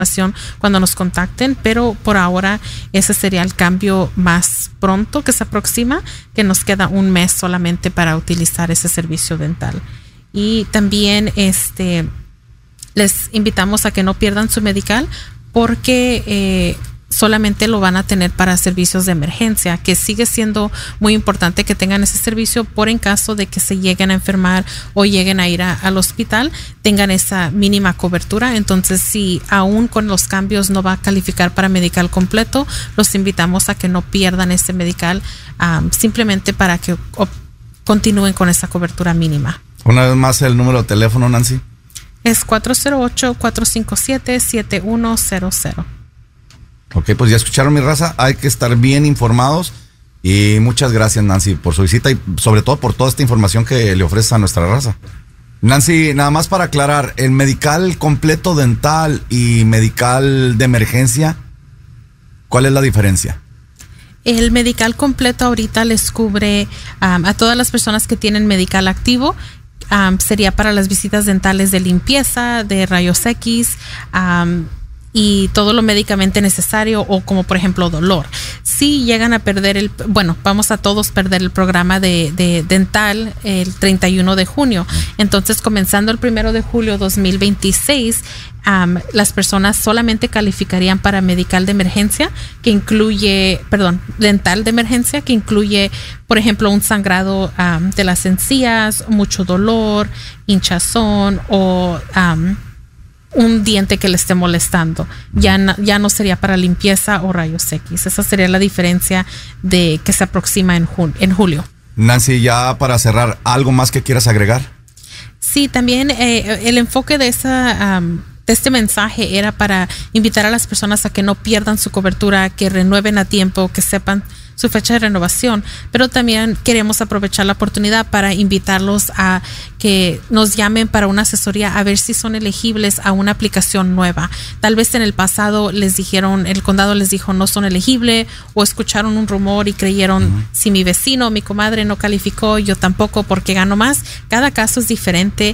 cuando nos contacten, pero por ahora ese sería el cambio más pronto que se aproxima, que nos queda un mes solamente para utilizar ese servicio dental. Y también les invitamos a que no pierdan su medical, porque solamente lo van a tener para servicios de emergencia, que sigue siendo muy importante que tengan ese servicio por en caso de que se lleguen a enfermar o lleguen a ir al hospital, tengan esa mínima cobertura. Entonces, si aún con los cambios no va a calificar para medical completo, los invitamos a que no pierdan ese medical, simplemente para que continúen con esa cobertura mínima. Una vez más el número de teléfono, Nancy. Es 408-457-7100. Ok, pues ya escucharon, mi raza, hay que estar bien informados y muchas gracias, Nancy, por su visita y sobre todo por toda esta información que le ofreces a nuestra raza. Nancy, nada más para aclarar, el medical completo dental y medical de emergencia, ¿cuál es la diferencia? El medical completo ahorita les cubre a todas las personas que tienen medical activo. Sería para las visitas dentales de limpieza, de rayos X, y todo lo médicamente necesario, o como por ejemplo dolor. Si llegan a perder vamos a todos perder el programa de dental el 31 de junio. Entonces, comenzando el 1 de julio 2026, las personas solamente calificarían para medical de emergencia, dental de emergencia, que incluye, por ejemplo, un sangrado de las encías, mucho dolor, hinchazón o un diente que le esté molestando. Ya no sería para limpieza o rayos X. Esa sería la diferencia de que se aproxima en julio. Nancy, ya para cerrar, ¿algo más que quieras agregar? Sí, también el enfoque de este mensaje era para invitar a las personas a que no pierdan su cobertura, que renueven a tiempo, que sepan su fecha de renovación, pero también queremos aprovechar la oportunidad para invitarlos a que nos llamen para una asesoría a ver si son elegibles a una aplicación nueva. Tal vez en el pasado el condado les dijo no son elegibles, o escucharon un rumor y creyeron si mi vecino o mi comadre no calificó, yo tampoco porque gano más. Cada caso es diferente.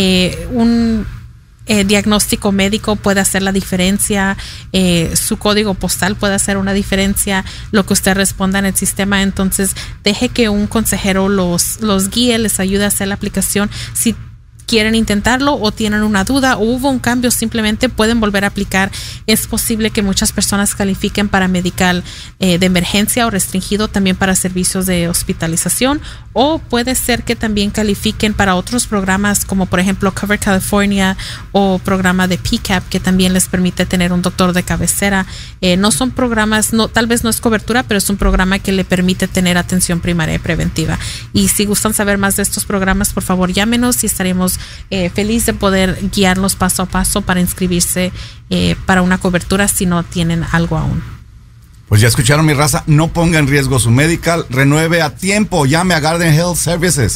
Diagnóstico médico puede hacer la diferencia, su código postal puede hacer una diferencia, lo que usted responda en el sistema. Entonces, deje que un consejero los guíe, les ayude a hacer la aplicación. Si quieren intentarlo o tienen una duda o hubo un cambio, simplemente pueden volver a aplicar. Es posible que muchas personas califiquen para medical de emergencia o restringido, también para servicios de hospitalización, o puede ser que también califiquen para otros programas como por ejemplo Cover California o programa de PCAP, que también les permite tener un doctor de cabecera. No son programas, tal vez no es cobertura, pero es un programa que le permite tener atención primaria y preventiva. Y si gustan saber más de estos programas, por favor llámenos y estaremos feliz de poder guiarlos paso a paso para inscribirse para una cobertura si no tienen algo aún. Pues ya escucharon, mi raza, no ponga en riesgo su medical, renueve a tiempo, llame a Garden Health Services,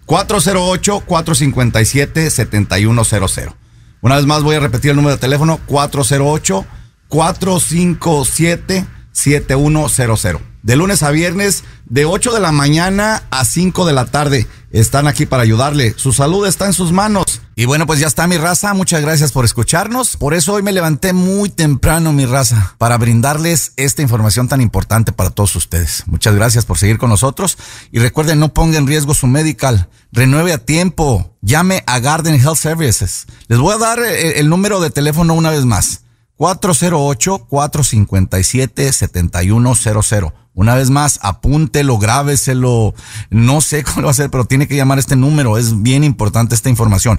408-457-7100. Una vez más voy a repetir el número de teléfono, 408-457-7100. De lunes a viernes, de 8 de la mañana a 5 de la tarde. Están aquí para ayudarle. Su salud está en sus manos. Y bueno, pues ya está, mi raza. Muchas gracias por escucharnos. Por eso hoy me levanté muy temprano, mi raza, para brindarles esta información tan importante para todos ustedes. Muchas gracias por seguir con nosotros. Y recuerden, no ponga en riesgo su medical. Renueve a tiempo. Llame a Garden Health Services. Les voy a dar el número de teléfono una vez más. 408-457-7100. Una vez más, apúntelo, grábeselo. No sé cómo lo va a hacer, pero tiene que llamar a este número. Es bien importante esta información.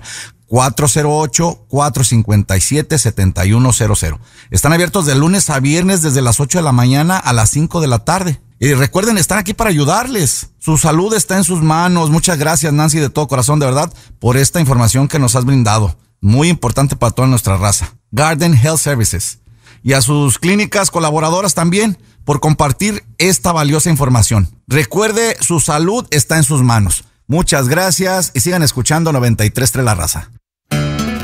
408-457-7100. Están abiertos de lunes a viernes desde las 8 de la mañana a las 5 de la tarde. Y recuerden, están aquí para ayudarles. Su salud está en sus manos. Muchas gracias, Nancy, de todo corazón, de verdad, por esta información que nos has brindado. Muy importante para toda nuestra raza. Garden Health Services. Y a sus clínicas colaboradoras también, por compartir esta valiosa información. Recuerde, su salud está en sus manos. Muchas gracias y sigan escuchando 93.3 La Raza.